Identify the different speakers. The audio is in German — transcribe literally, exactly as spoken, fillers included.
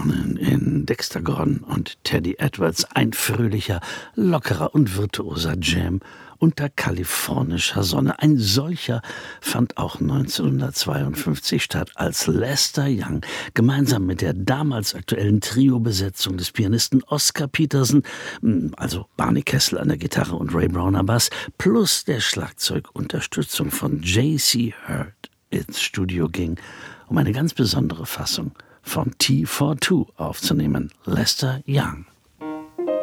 Speaker 1: Cronin in Dexter Gordon und Teddy Edwards, ein fröhlicher, lockerer und virtuoser Jam unter kalifornischer Sonne. Ein solcher fand auch neunzehnhundertzweiundfünfzig statt, als Lester Young gemeinsam mit der damals aktuellen Trio-Besetzung des Pianisten Oscar Peterson, also Barney Kessel an der Gitarre und Ray Brown am Bass, plus der Schlagzeugunterstützung von J C Hurd ins Studio ging, um eine ganz besondere Fassung von T zweiundvierzig aufzunehmen. Lester Young.